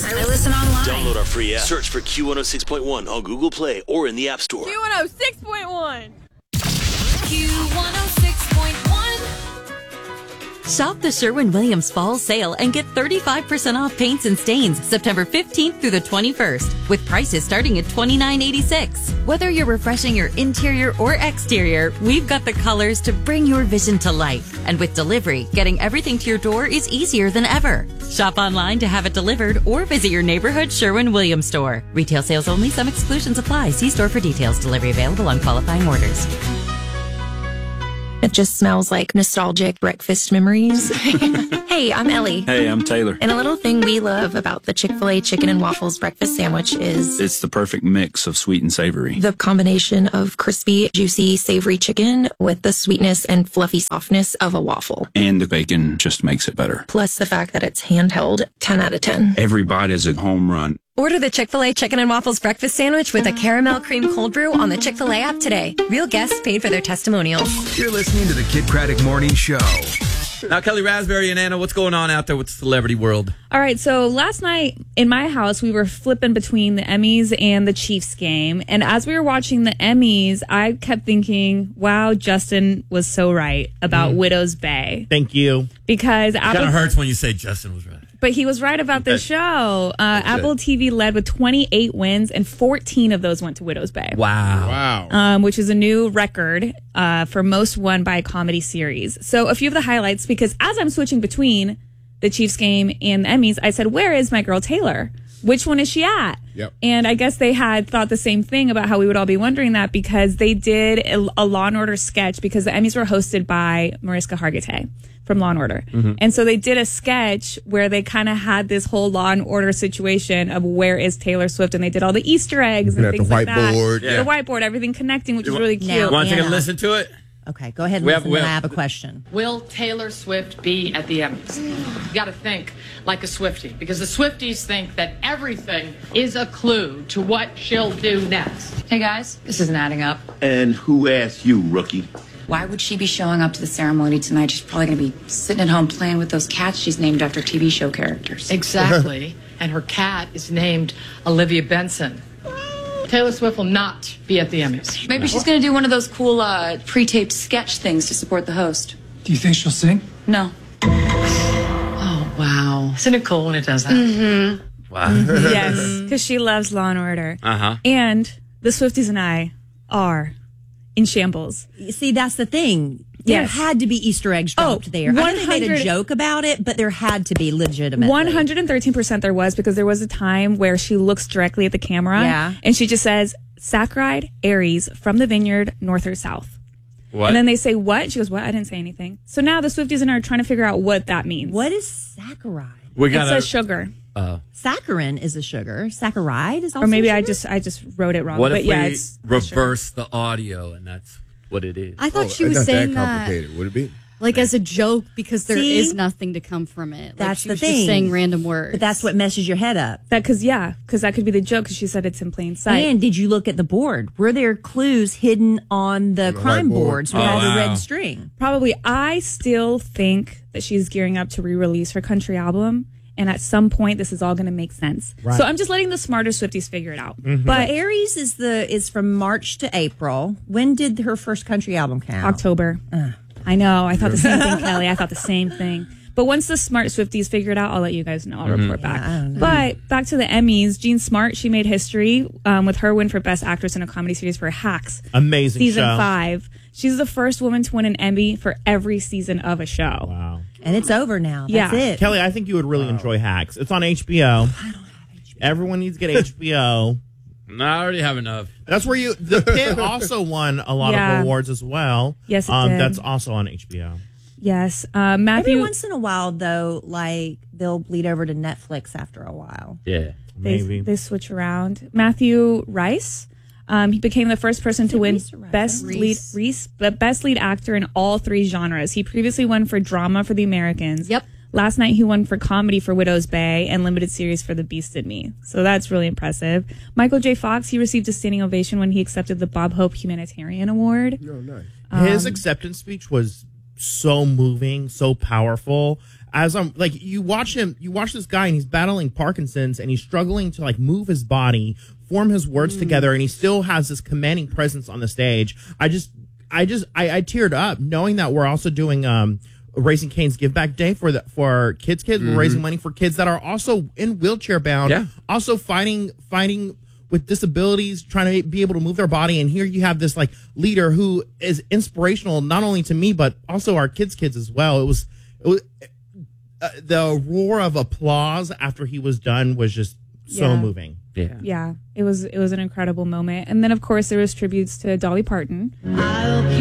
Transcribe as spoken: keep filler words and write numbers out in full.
I listen online. Download our free app. Search for Q one oh six point one on Google Play or in the App Store. Q one oh six point one. Q one oh six point one. Shop the Sherwin-Williams Fall Sale and get thirty-five percent off paints and stains September fifteenth through the twenty-first with prices starting at twenty-nine eighty-six. Whether you're refreshing your interior or exterior, we've got the colors to bring your vision to life. And with delivery, getting everything to your door is easier than ever. Shop online to have it delivered or visit your neighborhood Sherwin-Williams store. Retail sales only. Some exclusions apply. See store for details. Delivery available on qualifying orders. It just smells like nostalgic breakfast memories. Hey, I'm Ellie. Hey, I'm Taylor. And a little thing we love about the Chick-fil-A chicken and waffles breakfast sandwich is It's the perfect mix of sweet and savory. the combination of crispy, juicy, savory chicken with the sweetness and fluffy softness of a waffle. And the bacon just makes it better. Plus the fact that it's handheld, ten out of ten. Every bite is a home run. Order the Chick-fil-A Chicken and Waffles Breakfast Sandwich with a caramel cream cold brew on the Chick-fil-A app today. Real guests paid for their testimonials. You're listening to the Kid Craddock Morning Show. Now, Kelly Raspberry and Anna, what's going on out there with the celebrity world? All right, so last night in my house, we were flipping between the Emmys and the Chiefs game. And as we were watching the Emmys, I kept thinking, wow, Justin was so right about Mm. Widow's Bay. Thank you. Because It Apple, kind of hurts when you say Justin was right. but he was right about the show. Uh, Apple T V led with twenty-eight wins, and fourteen of those went to Widow's Bay. Wow. Wow. Um, which is a new record uh, for most won by a comedy series. So a few of the highlights, because as I'm switching between the Chiefs game and the Emmys, I said, where is my girl Taylor? Which one is she at? Yep. And I guess they had thought the same thing about how we would all be wondering that, because they did a, a Law and Order sketch, because the Emmys were hosted by Mariska Hargitay from Law and Order. Mm-hmm. And so they did a sketch where they kind of had this whole Law and Order situation of where is Taylor Swift, and they did all the Easter eggs and At the things like that. whiteboard. Yeah. The whiteboard, everything connecting, which is really cute. Now- Want to take a Anna. listen to it? Okay, go ahead and We have- listen. we then I have- have a question. Will Taylor Swift be at the Emmys? You got to think like a Swiftie, because the Swifties think that everything is a clue to what she'll do next. Hey guys, this isn't adding up. And who asked you, rookie? Why would she be showing up to the ceremony tonight? She's probably going to be sitting at home playing with those cats she's named after T V show characters. Exactly. And her cat is named Olivia Benson. Taylor Swift will not be at the Emmys. Maybe she's going to do one of those cool uh, pre-taped sketch things to support the host. Do you think she'll sing? No. Oh, wow. Isn't it cool when it does that? Mm-hmm. Wow. Yes, because she loves Law and Order. Uh-huh. And the Swifties and I are in shambles. See, that's the thing. There Yes. had to be Easter eggs dropped Oh, there. I know they made a 100 joke about it, but there had to be legitimately. one hundred thirteen percent there was, because there was a time where she looks directly at the camera. Yeah. And she just says, Saccharide, Aries, from the vineyard, north or south. What? And then they say, what? She goes, what? I didn't say anything. So now the Swifties and I are trying to figure out what that means. What is saccharide? we It got says sugar. Uh, Saccharin is a sugar. Saccharide is also Or maybe a I sugar? just I just wrote it wrong. what but if yeah, we it's reverse the audio and that's what it is? I thought Oh, she it's was not saying that that, complicated. Would it be? like as a joke because there is See? nothing to come from it. Like, That's she the was thing. Just saying random words. But that's what messes your head up. that because yeah, because that could be the joke. Because she said it's in plain sight. And did you look at the board? Were there clues hidden on the the crime whiteboard. boards with Oh, all the wow. red string? Probably. I still think that she's gearing up to re-release her country album, and at some point, this is all going to make sense. Right. So I'm just letting the smarter Swifties figure it out. But But Aries is the is from March to April. When did her first country album come out? October. I know. I thought the same thing, Kelly. I thought the same thing. But once the smart Swifties figure it out, I'll let you guys know. I'll report back. I don't know. But back to the Emmys. Jean Smart, she made history um, with her win for Best Actress in a Comedy Series for Hacks. Amazing Season show. five. She's the first woman to win an Emmy for every season of a show. Wow. And it's over now. That's Yeah. it. Kelly, I think you would really enjoy Hacks. It's on H B O. I don't have H B O. Everyone needs to get H B O. No, I already have enough. That's where you. The Pit also won a lot Yeah. of awards as well. Yes, it um, did. That's also on H B O. Yes. Uh, Matthew. Every once in a while, though, like they'll bleed over to Netflix after a while. Yeah. They, Maybe. they switch around. Matthew Rice, um, he became the first person to win Reese or Rice? best lead Reese. Reese, but best lead actor in all three genres. He previously won for drama for The Americans. Yep. Last night he won for comedy for Widow's Bay and limited series for The Beast in Me. So that's really impressive. Michael J. Fox, he received a standing ovation when he accepted the Bob Hope Humanitarian Award. Oh, nice. Um, His acceptance speech was so moving, so powerful. as I'm like, you watch him, you watch this guy, and he's battling Parkinson's, and he's struggling to like move his body, form his words mm. together, and he still has this commanding presence on the stage. I just, I just, I, I teared up knowing that we're also doing um, Raising Cane's Give Back Day for the for kids. Kids, mm-hmm. we're raising money for kids that are also in wheelchair bound, yeah. also fighting, fighting. with disabilities, trying to be able to move their body. And here you have this like leader who is inspirational, not only to me, but also our kids' kids as well. It was, it was uh, the roar of applause after he was done was just so yeah. moving. Yeah. Yeah. It was, it was an incredible moment. And then of course there was tributes to Dolly Parton. I'll